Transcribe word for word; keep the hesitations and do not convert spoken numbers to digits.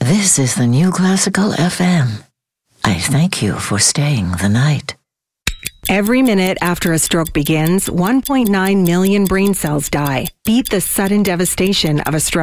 This is the New Classical F M. I thank you for staying the night. Every minute after a stroke begins, one point nine million brain cells die. Beat the sudden devastation of a stroke.